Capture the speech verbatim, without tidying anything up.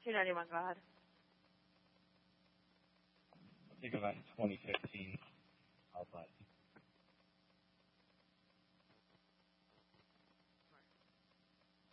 two ninety-one, go ahead. I'll think about twenty fifteen Alpine.